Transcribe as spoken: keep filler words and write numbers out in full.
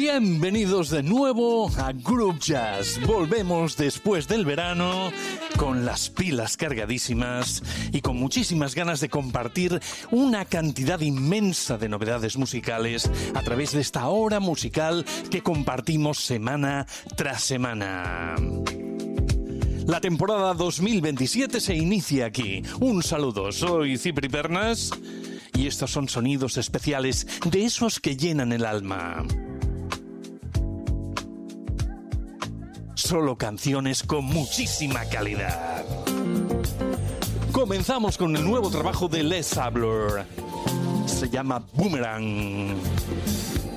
Bienvenidos de nuevo a Group Jazz. Volvemos después del verano con las pilas cargadísimas y con muchísimas ganas de compartir una cantidad inmensa de novedades musicales a través de esta hora musical que compartimos semana tras semana. La temporada dos mil veintisiete se inicia aquí. Un saludo, soy Cipri Pernas y estos son sonidos especiales de esos que llenan el alma. Solo canciones con muchísima calidad. Comenzamos con el nuevo trabajo de Les Abloh. Se llama Boomerang.